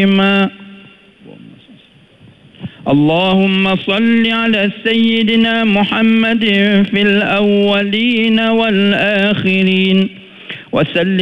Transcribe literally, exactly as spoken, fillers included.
اللهم صل على سيدنا محمد في الأولين والآخرين وسلم